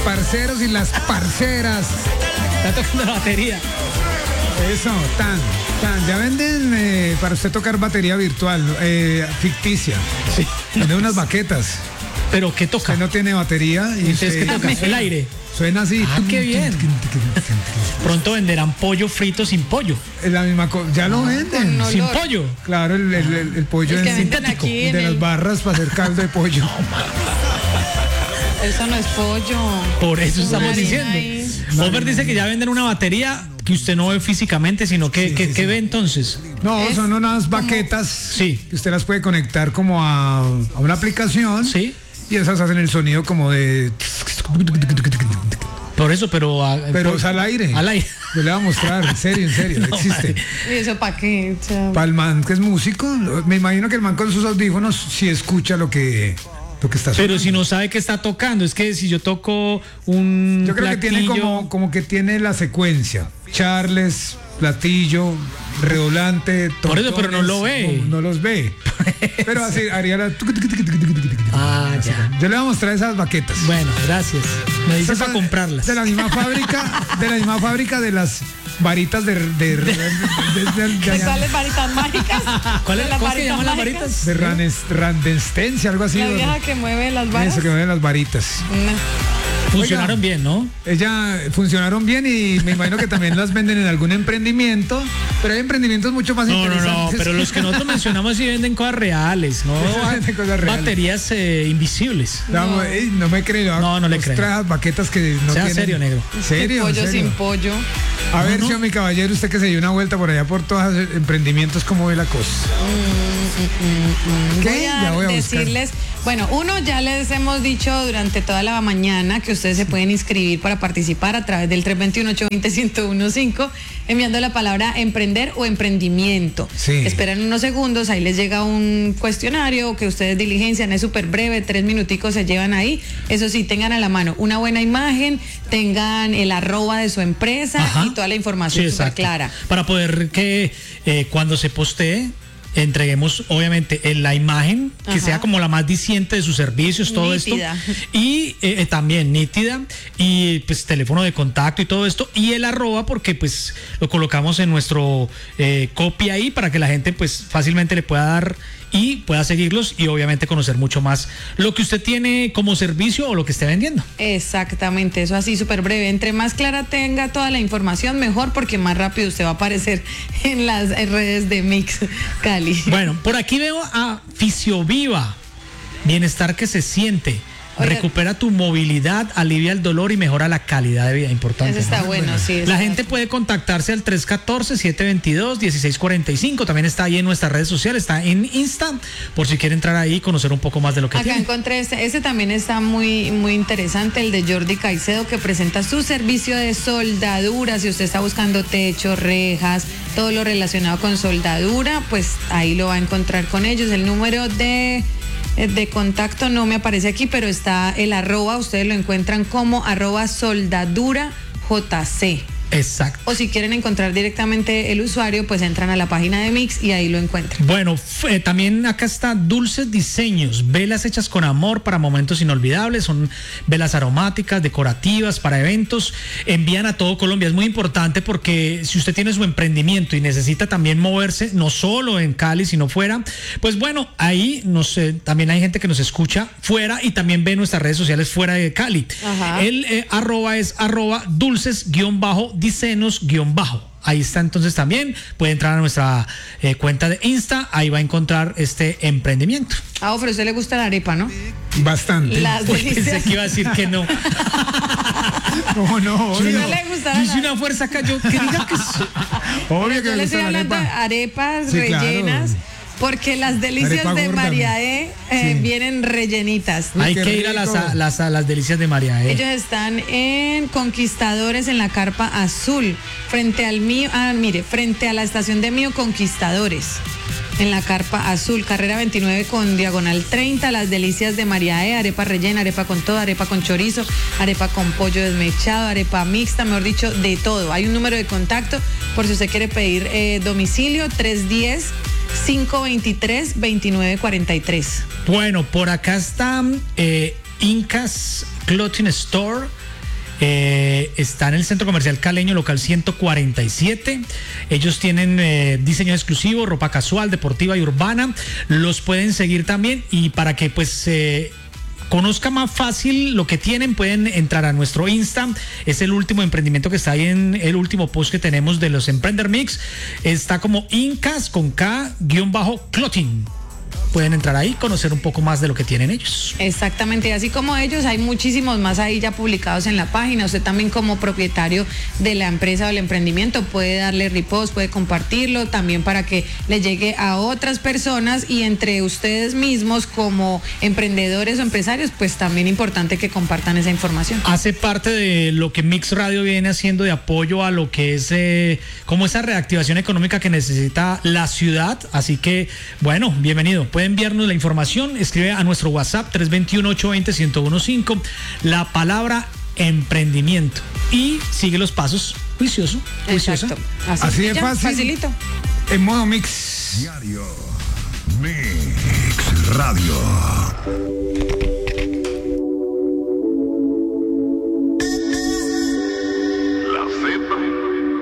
parceros y las parceras. Está tocando la batería. Eso, ya venden para usted tocar batería virtual, ficticia. Sí. Venden unas baquetas. ¿Pero qué toca? Usted no tiene batería y Entonces, ¿qué toca? El aire. Suena así. Ah, qué bien. Pronto venderán pollo frito sin pollo. Es la misma cosa. Ya lo venden. No. Sin Olor. pollo. Claro, el pollo El que es venden sintético. aquí en De las el- barras para hacer caldo de pollo. Eso no es pollo. Por eso estamos Harina diciendo. ahí. Wolver dice que ya venden una batería que usted no ve físicamente, sino que ¿qué ve entonces? No, Es son unas baquetas Sí. que usted las puede conectar como a una aplicación. Sí. Y esas hacen el sonido como de... Por eso, pero Es al aire. Al aire. Yo le voy a mostrar, en serio, No, existe. ¿Y eso para qué? O sea, Para el man que es músico, me imagino que el man con sus audífonos sí escucha lo que está sonando. Pero si no sabe qué está tocando, es que si yo toco un Yo creo que tiene platillo- como que tiene la secuencia. Charles, platillo, redoblante, Por eso, pero no trompones, lo ve. No los ve. Pero así haría la... Ah, ya. Yo le voy a mostrar esas baquetas. Bueno, gracias. Me dices Esas para son comprarlas. De la misma fábrica de las varitas ¿de cuáles varitas mágicas? ¿Cuáles ¿De las cómo se llaman las mágicas? varitas? de Randenstencia, algo así. La vieja que mueve las varas. Eso, que mueven las varitas. No. Funcionaron bien, ¿no? Ella funcionaron bien y me imagino que también las venden en algún emprendimiento, pero hay emprendimientos mucho más No, interesantes. pero los que nosotros mencionamos sí venden cosas reales, ¿no? Venden cosas reales. Baterías invisibles. No me creo. No, no le creo. Ostras, baquetas que no Sea tienen... serio, negro. ¿Serio? Pollo ¿En serio? sin pollo. A ver, No. señor mi caballero, usted que se dio una vuelta por allá por todos los emprendimientos, ¿cómo ve la cosa? ¿Qué? Voy Ya a voy a buscar. decirles, bueno, uno, ya les hemos dicho durante toda la mañana que ustedes se pueden inscribir para participar a través del 321-820-1015, enviando la palabra emprender o emprendimiento. Sí. Esperan unos segundos, ahí les llega un cuestionario que ustedes diligencian, es súper breve, 3 minuticos se llevan ahí. Eso sí, tengan a la mano una buena imagen, tengan el @ de su empresa Ajá. y toda la información Sí, súper exacto. clara. Para poder que cuando se postee entreguemos obviamente la imagen que Ajá. sea como la más diciente de sus servicios, todo Nítida. esto y también nítida y pues teléfono de contacto y todo esto y el @ porque pues lo colocamos en nuestro copy ahí para que la gente pues fácilmente le pueda dar y pueda seguirlos y obviamente conocer mucho más lo que usted tiene como servicio o lo que esté vendiendo. Exactamente, eso así súper breve. Entre más clara tenga toda la información, mejor, porque más rápido usted va a aparecer en las redes de Mix Cali. Bueno, por aquí veo a Fisioviva, bienestar que se siente, Oiga. recupera tu movilidad, alivia el dolor y mejora la calidad de vida. Importante. Eso está ¿no? bueno, sí. La eso gente está- puede contactarse al 314-722-1645. También está ahí en nuestras redes sociales, está en Insta, por si quiere entrar ahí y conocer un poco más de lo que Acá tiene. encontré ese también está muy, muy interesante, el de Jordi Caicedo, que presenta su servicio de soldadura. Si usted está buscando techo, rejas, todo lo relacionado con soldadura, pues ahí lo va a encontrar con ellos. El número de contacto no me aparece aquí, pero está el @, ustedes lo encuentran como @soldadurajc. Exacto. O si quieren encontrar directamente el usuario, pues entran a la página de Mix y ahí lo encuentran. Bueno, también acá está Dulces Diseños, velas hechas con amor para momentos inolvidables, son velas aromáticas, decorativas, para eventos, envían a todo Colombia, es muy importante porque si usted tiene su emprendimiento y necesita también moverse, no solo en Cali, sino fuera, pues bueno, ahí también hay gente que nos escucha fuera y también ve nuestras redes sociales fuera de Cali. Ajá. El @ es @dulces_diseños_. Ahí está entonces también, puede entrar a nuestra cuenta de Insta, ahí va a encontrar este emprendimiento. Ah, pero a usted le gusta la arepa, ¿no? Bastante. Las Pues pensé delicias. que iba a decir que no. No, Si obvio. no le gusta Yo hice una fuerza acá, yo que diga que sí. Obvio que Yo me le gusta estoy la hablando de arepa. arepas Sí, claro. rellenas, porque las delicias Arepa de gorda. María E Sí. vienen rellenitas. Uy, Hay qué que ir a rico. las delicias de María. Ellos están en Conquistadores, en la Carpa Azul, frente al mío, frente a la estación de Mío Conquistadores, en la Carpa Azul, carrera 29 con diagonal 30, las delicias de María E, arepa rellena, arepa con todo, arepa con chorizo, arepa con pollo desmechado, arepa mixta, mejor dicho, de todo. Hay un número de contacto por si usted quiere pedir domicilio, 310-523-2943. Bueno, por acá está Incas Clothing Store. Está en el Centro Comercial Caleño, local 147. Ellos tienen diseño exclusivo, ropa casual, deportiva y urbana. Los pueden seguir también, y para que pues conozca más fácil lo que tienen, pueden entrar a nuestro Insta. Es el último emprendimiento que está ahí en el último post que tenemos de los Emprender Mix. Está como Incas con K_clothing. Pueden entrar ahí, conocer un poco más de lo que tienen ellos. Exactamente, y así como ellos, hay muchísimos más ahí ya publicados en la página. Usted también, como propietario de la empresa o el emprendimiento, puede darle repost, puede compartirlo también para que le llegue a otras personas, y entre ustedes mismos como emprendedores o empresarios, pues también importante que compartan esa información. Hace parte de lo que Mix Radio viene haciendo de apoyo a lo que es como esa reactivación económica que necesita la ciudad. Así que, bueno, bienvenido. Puede enviarnos la información, escribe a nuestro WhatsApp 321-820-1015 la palabra emprendimiento y sigue los pasos juiciosa. Exacto. Así de ya, fácil. Facilito. En modo Mix. Diario Mix Radio.